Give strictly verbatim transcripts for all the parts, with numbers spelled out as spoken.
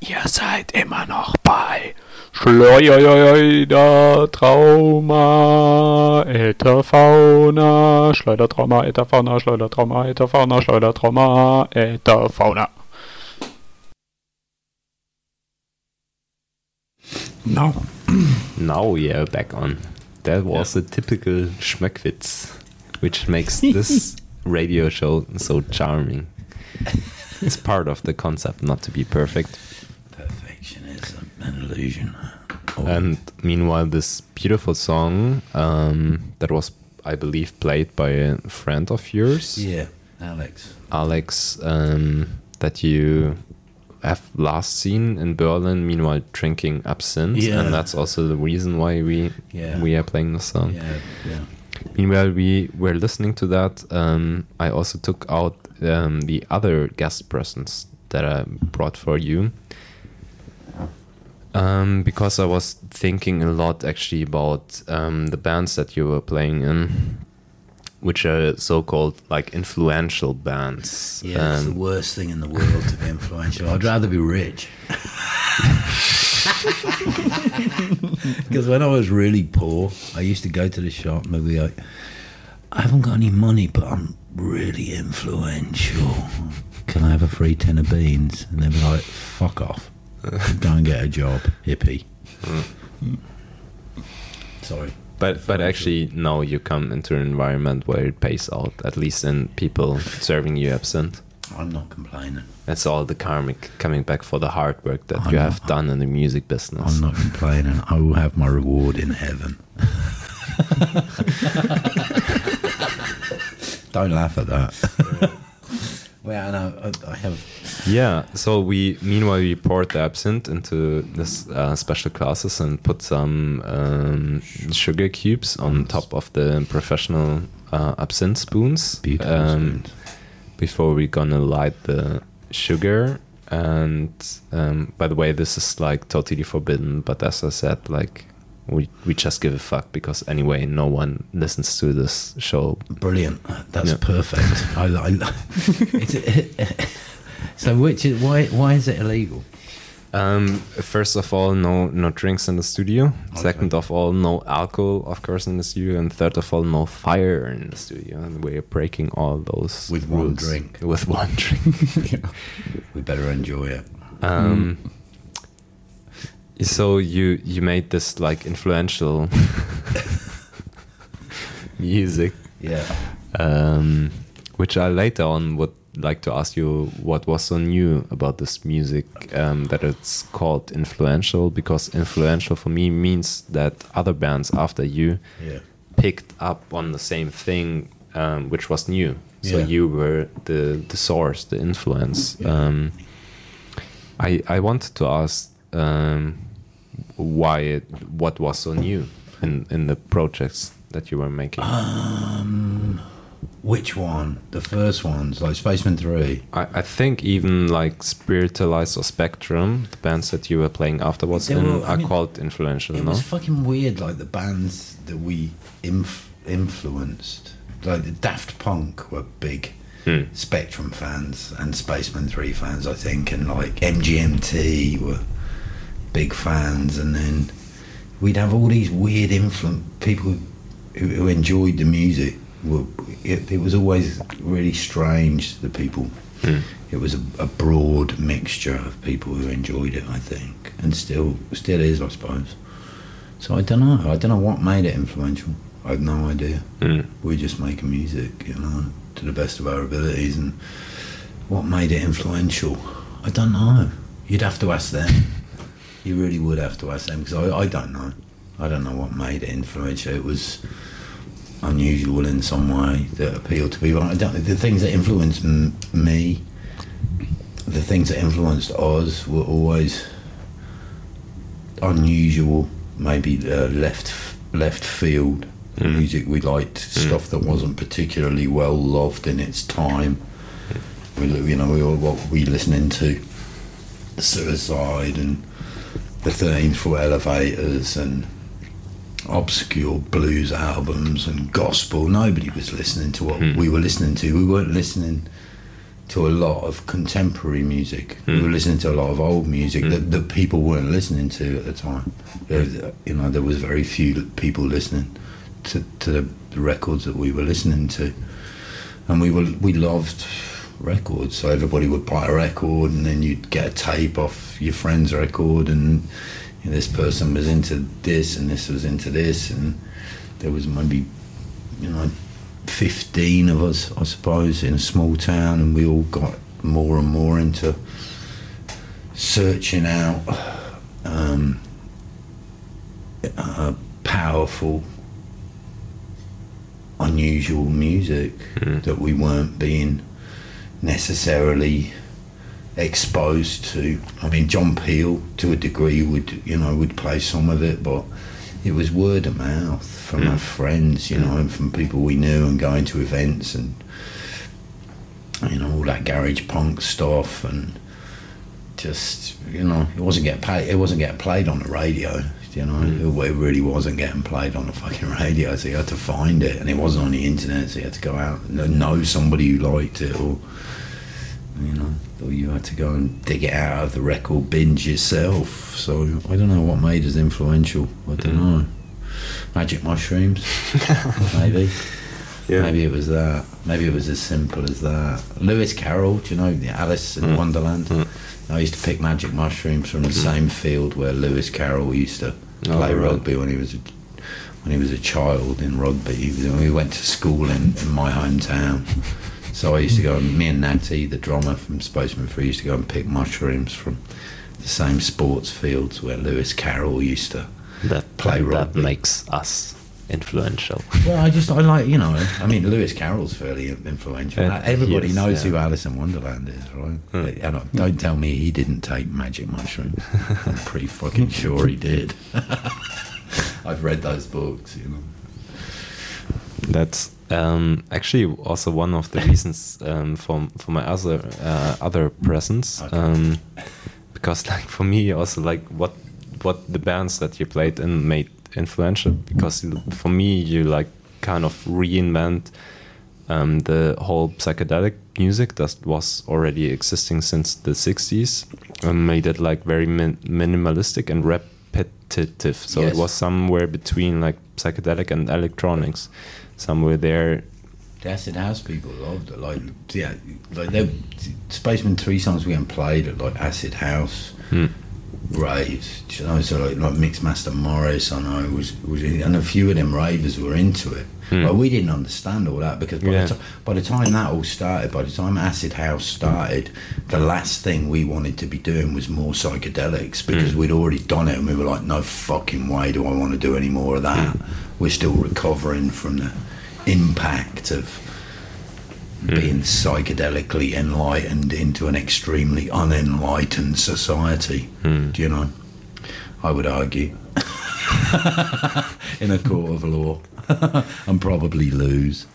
Ihr seid immer noch bei Schleudertrauma, Ätherfauna, Schleudertrauma, Ätherfauna, Schleudertrauma, Ätherfauna, Schleudertrauma, Ätherfauna. Now. Now we are back on. That was yeah. a typical Schmöckwitz, which makes this radio show so charming. It's part of the concept not to be perfect. Perfection is an illusion. Oh. And meanwhile, this beautiful song um, that was, I believe, played by a friend of yours. Yeah, Alex. Alex, um, that you have last seen in Berlin, meanwhile drinking absinthe. Yeah. And that's also the reason why we yeah. we are playing the song. Yeah, yeah. Meanwhile, we were listening to that. Um, I also took out um, the other guest persons that I brought for you. Um, because I was thinking a lot actually about um, the bands that you were playing in, which are so-called like influential bands. Yeah, um, it's the worst thing in the world to be influential. I'd rather be rich. Because when I was really poor, I used to go to the shop and they'd be like, I haven't got any money, but I'm really influential. Can I have a free tin of beans? And they'd be like, fuck off. Go and get a job, hippie. Mm. Sorry. But but actually now you come into an environment where it pays out, at least in people serving you absinthe. I'm not complaining. That's all the karmic coming back for the hard work that I'm you not, have done in the music business. I'm not complaining. I will have my reward in heaven. Don't laugh at that. Well, no, I, I have. Yeah, so we meanwhile we poured the absinthe into this uh, special glasses and put some um, sugar cubes on top of the professional uh, absinthe spoons. Beautiful um, spoons. Before we're gonna light the sugar. And um, by the way, this is like totally forbidden. But as I said, like we we just give a fuck because anyway, no one listens to this show. Brilliant. That's yeah. perfect. I, I, it's, it, so, which is why? Why is it illegal? Um, first of all, no no drinks in the studio. Okay. Second of all, no alcohol, of course, in the studio. And third of all, no fire in the studio. And we're breaking all those with rules. one drink. With one drink. Yeah. We better enjoy it. Um, mm. So you you made this like influential music. Yeah. Um, which I later on would like to ask you what was so new about this music, um, that it's called influential, because influential for me means that other bands after you yeah. picked up on the same thing, um, which was new. So yeah. you were the, the source, the influence. Yeah. Um, I I wanted to ask um, why it, what was so new in, in the projects that you were making. Um... Which one? The first ones, like Spaceman three? I, I think even like Spiritualize or Spectrum, the bands that you were playing afterwards, were, in, I are mean, called influential, it no? It was fucking weird, like the bands that we inf- influenced. Like the Daft Punk were big hmm. Spectrum fans and Spaceman three fans, I think, and like M G M T were big fans, and then we'd have all these weird influ- people who, who enjoyed the music. Well, it, it was always really strange, the people. Mm. It was a, a broad mixture of people who enjoyed it, I think, and still still is, I suppose. So I don't know. I don't know what made it influential. I have no idea. Mm. We just make music, you know, to the best of our abilities, and what made it influential? I don't know. You'd have to ask them. You really would have to ask them, because I, I don't know. I don't know what made it influential. It was unusual in some way that appealed to people. I don't, the things that influenced m- me, the things that influenced us were always unusual, maybe uh, left left field mm. music. We liked mm. stuff that wasn't particularly well loved in its time. We, you know, we were what we listening to, Suicide and the thirteenth Floor Elevators and obscure blues albums and gospel. Nobody was listening to what mm. we were listening to. We weren't listening to a lot of contemporary music. Mm. We were listening to a lot of old music Mm. that, that people weren't listening to at the time. There, you know, there was very few people listening to, to the records that we were listening to, and we were we loved records. So everybody would buy a record, and then you'd get a tape off your friend's record, and you know, this person was into this, and this was into this, and there was maybe, you know, fifteen of us, I suppose, in a small town, and we all got more and more into searching out um, uh, powerful, unusual music Mm. that we weren't being necessarily exposed to. I mean, John Peel, to a degree, would you know would play some of it, but it was word of mouth from Mm. our friends, you know, and from people we knew, and going to events, and you know, all that garage punk stuff, and just, you know, it wasn't getting played. It wasn't getting played on the radio. You know, Mm. it really wasn't getting played on the fucking radio. So you had to find it, and it wasn't on the internet. So you had to go out and know somebody who liked it, or you know, or you had to go and dig it out of the record bins yourself. So I don't know what made us influential. I don't Mm. know. Magic Mushrooms, maybe. Yeah. Maybe it was that. Maybe it was as simple as that. Lewis Carroll, do you know the Alice in Mm. Wonderland? Mm. I used to pick Magic Mushrooms from the same field where Lewis Carroll used to Oh, play right. rugby when he was a, when he was a child in rugby. He was, we went to school in, in my hometown, so I used to go. And me and Natty, the drummer from Spaceman Three, used to go and pick mushrooms from the same sports fields where Lewis Carroll used to That play that rugby. makes us influential. Well, I just I like you know I mean Lewis Carroll's fairly influential. Uh, Everybody he is, knows yeah. who Alice in Wonderland is, right? Hmm. And I- don't tell me he didn't take magic mushrooms. I'm pretty fucking sure he did. I've read those books, you know. That's um, actually also one of the reasons um, for for my other uh, other presence, Okay. um, because like for me also like what what the bands that you played in made influential, because for me you like kind of reinvent um, the whole psychedelic music that was already existing since the sixties, and made it like very min- minimalistic and repetitive. So Yes. it was somewhere between like psychedelic and electronics, somewhere there. The acid house people loved it. Like yeah, like they Spaceman Three songs we hadn't played at like acid house Hmm. raves. You know, so like, like Mixmaster Morris, I know was was, in, and a few of them ravers were into it. Hmm. But we didn't understand all that, because by, Yeah. the ti- by the time that all started, by the time acid house started, the last thing we wanted to be doing was more psychedelics, because Hmm. we'd already done it, and we were like, no fucking way do I want to do any more of that. We're still recovering from the impact of being psychedelically enlightened into an extremely unenlightened society. Hmm. Do you know? I would argue in a court of law and probably lose.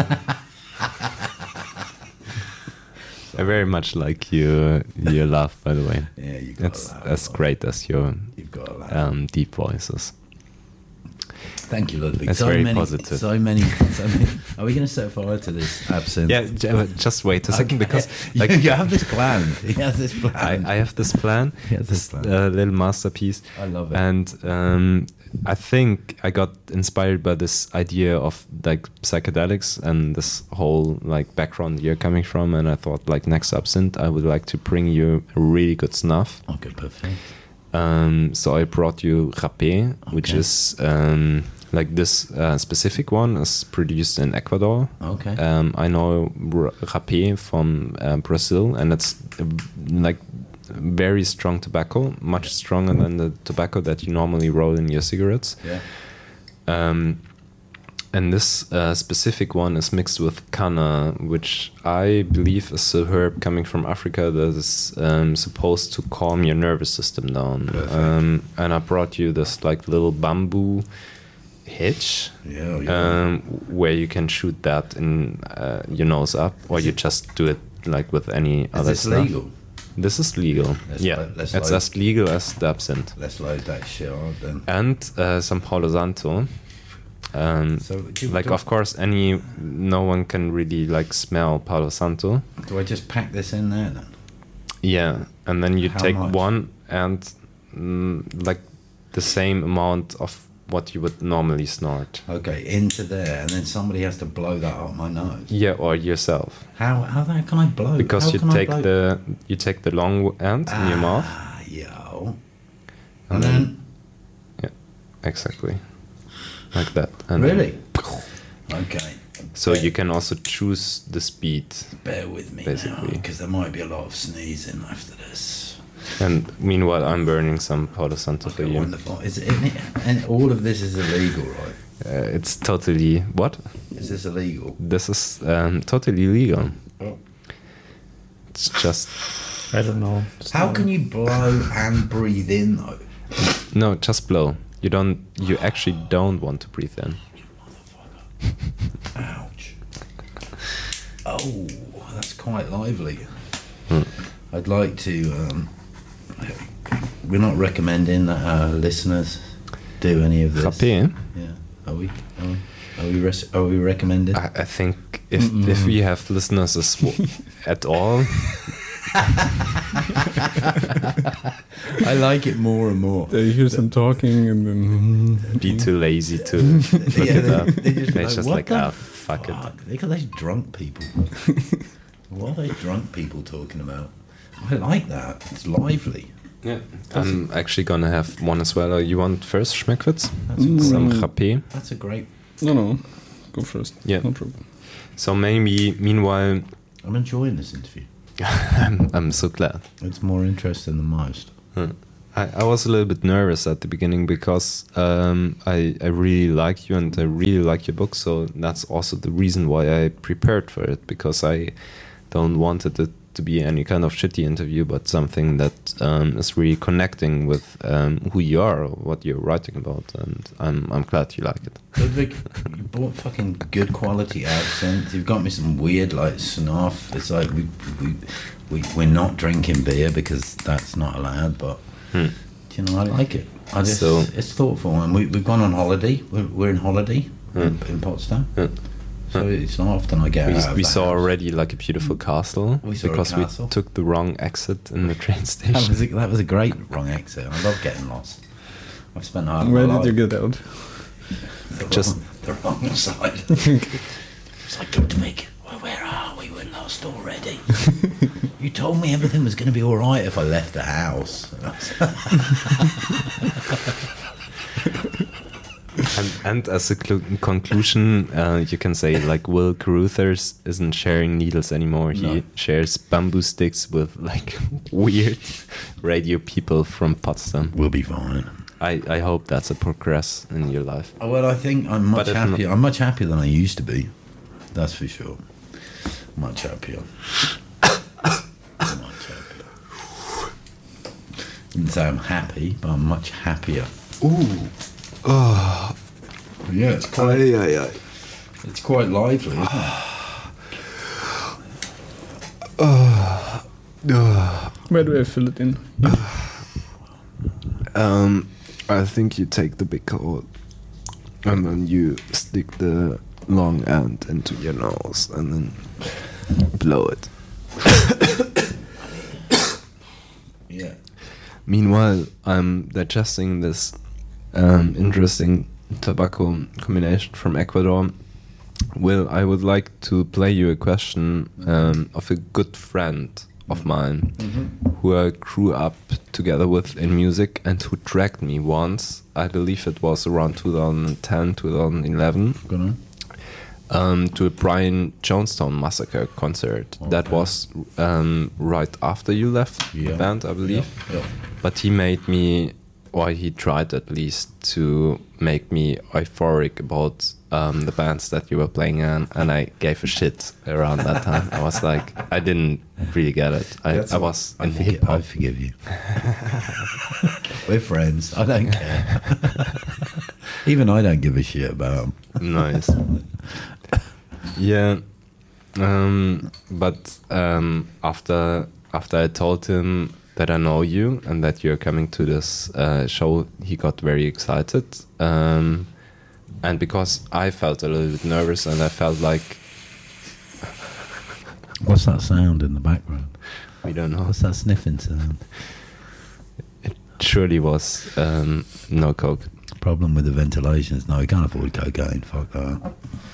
I very much like your your laugh, by the way. Yeah, you got It's to laugh. as great as your You've got to laugh. um, deep voices. Thank you, Ludwig. That's so very many, positive. So many, so many. Are we going to set fire to this absinthe? Yeah, j- just wait a second, because like you have this plan. He has this I, plan. I have this plan, He has this this plan. uh, little masterpiece, I love it. and um, I think I got inspired by this idea of like psychedelics and this whole like background you're coming from, and I thought like next absinthe I would like to bring you a really good snuff. Okay, perfect. Um, so I brought you Rapé, which Okay. is um, like this uh, specific one is produced in Ecuador. Okay. Um, I know R- Rapé from uh, Brazil, and it's uh, like very strong tobacco, much stronger than the tobacco that you normally roll in your cigarettes. Yeah. Um, and this uh, specific one is mixed with canna, which I believe is a herb coming from Africa that is um, supposed to calm your nervous system down. Perfect. Um, and I brought you this like little bamboo hitch, Yeah. yeah. um, where you can shoot that in uh, your nose up, or you just do it like with any Is other this stuff. legal? This is legal. Let's yeah, lo- let's it's load- as legal as the absinthe. Let's load that shit up then. And uh, some Palo Santo. Um, So do you- like do- of course, any no one can really like smell Palo Santo. Do I just pack this in there then? Yeah, and then you How take much? one and mm, like the same amount of what you would normally snort. Okay, into there, and then somebody has to blow that up my nose. Yeah, or yourself, How how the heck can I blow? because how you can I take blow? the you take the long end in your mouth. Ah, yo. And And then Exactly, like that. And really? Okay. So you can also choose the speed. Bear with me Basically. because there might be a lot of sneezing after this. And meanwhile, I'm burning some Palo Santo for Okay, you. wonderful. Is it, and all of this is illegal, right? Uh, it's totally what? Is this illegal? This is um, totally legal. Oh. It's just I don't know. It's How not- can you blow and breathe in though? no, just blow. You don't. You actually don't want to breathe in. Ouch. Oh, that's quite lively. Hmm. I'd like to. Um, we're not recommending that our listeners do any of this. Happy? Yeah. Are we? Are we? Are we, res- are we recommended? I, I think if if we have listeners as w- at all, I like it more and more. They hear some talking and then. be too lazy to look Yeah, it they- up. they just They're like, just "What like, the ah, fuck it. Look at those drunk people. What are those drunk people talking about? I like that. It's lively. Yeah, I'm actually gonna have one as well. Uh, You want first, Schmeckwitz? That's a Some great. Rapé. That's a great. No, no. Go first. Yeah. No problem. So maybe, meanwhile, I'm enjoying this interview. I'm, I'm so glad. It's more interesting than most. Huh. I, I was a little bit nervous at the beginning because um, I, I really like you and I really like your book. So that's also the reason why I prepared for it, because I don't want it to, to be any kind of shitty interview, but something that um, is really connecting with um, who you are or what you're writing about. And I'm, I'm glad you like it. Ludwig, you bought fucking good quality accents. You've got me some weird like snuff. It's like we we we we're not drinking beer because that's not allowed. But Hmm. you know, I like it. I just So- it's thoughtful, and we we've gone on holiday. We're, we're in holiday in, in Potsdam. Yeah. So it's not often I get We, out of we the saw house. already like a beautiful castle We saw a because castle. we took the wrong exit in the train That station. was a, that was a great wrong exit. I love getting lost. I've spent half Where my did you life get out? the Just- wrong, the wrong side. It's like, Ludwig, well, where are we? We're lost already. You told me everything was going to be all right if I left the house. And, and as a cl- conclusion, uh, you can say like Will Carruthers isn't sharing needles anymore. He No. shares bamboo sticks with like weird radio people from Potsdam. We'll be fine. I, I hope that's a progress in your life. Oh, well, I think I'm much But if happier. not- I'm much happier than I used to be. That's for sure. Much happier. Much happier. Didn't say I'm happy, but I'm much happier. Ooh. Oh. Yeah, it's quite. It's quite lively, isn't it? Where do I fill it in? Um, I think you take the big hole and then you stick the long end into your nose and then blow it. Yeah. Meanwhile, I'm digesting this um, interesting tobacco combination from Ecuador. Will, I would like to play you a question um, of a good friend of mine who I grew up together with in music and who dragged me once, I believe it was around twenty ten, twenty eleven, Go on. um, to a Brian Jonestown Massacre concert. That Okay. was um, right after you left Yeah. the band, I believe. Yeah. But he made me, or he tried at least to make me euphoric about um, the bands that you were playing in, and I gave a shit around that time. I was like, I didn't really get it. I, That's I all- was I in forgi- hip I hop. forgive you. We're friends. I don't care. Even I don't give a shit about them. Nice. Yeah. Um, but um, after after I told him that I know you and that you're coming to this uh, show, he got very excited. Um, and because I felt a little bit nervous, and I felt like What's that sound in the background? we don't know. What's that sniffing sound? It surely was um, no coke. Problem with the ventilation is no, you can't afford cocaine. Fuck that.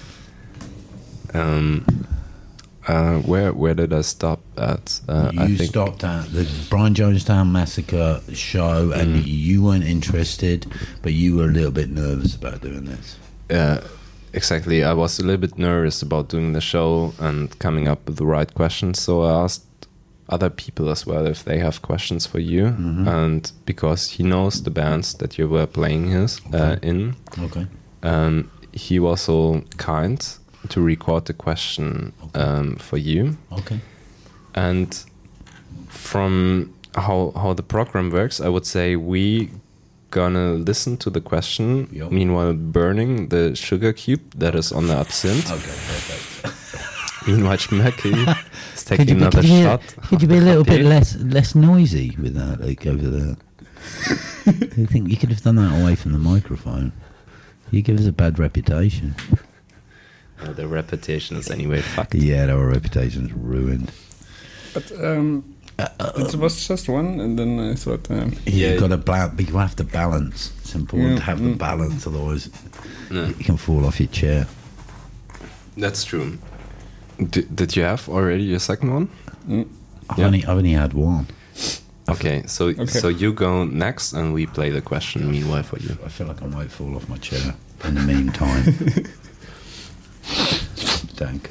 Um, uh, where where did I stop at? Uh, you I think stopped at the Brian Jonestown Massacre show, and Mm. you weren't interested, but you were a little bit nervous about doing this. uh, exactly. I was a little bit nervous about doing the show and coming up with the right questions, so I asked other people as well if they have questions for you, Mhm. and because he knows the bands that you were playing his uh, Okay. in, Okay. um, he was so kind to record the question Okay. um, for you. Okay. And from how how the program works, I would say we gonna listen to the question, Yep. meanwhile burning the sugar cube that is on the absinthe. Okay. Perfect. Meanwhile, Schmecky is Could taking you, be, another could, you, shot. could you be a little bit Yeah. less less noisy with that, like over there? I think you could have done that away from the microphone. You give us a bad reputation. Uh, the reputation is anyway fucked. Yeah, our reputation's ruined. But um, it was just one, and then I thought, um, Yeah. You've got to bal- but you have to balance. It's important Yeah, to have the mm. balance, otherwise No, you can fall off your chair. that's true. D- did you have already your second one? mm, I've, Yeah. only, I've only had one. Okay, so Okay. so you go next, and we play the question meanwhile for you. I feel like I might fall off my chair in the meantime. Danke.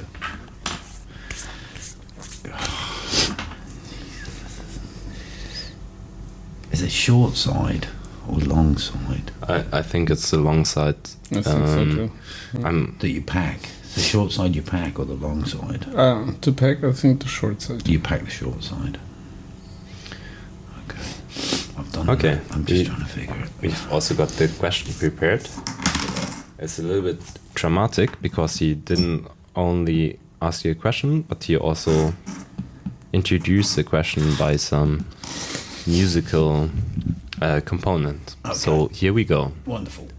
Is it short side or long side I, I think it's the long side. I think so Um, too. I'm that you pack? Is the short side you pack or the long side? Uh, to pack, I think the short side. You pack the short side. Okay. I've done Okay. that. I'm just We- trying to figure it. We've also got the question prepared. It's a little bit dramatic because he didn't only ask you a question, but he also introduced the question by some musical uh, component. Okay. So here we go. Wonderful.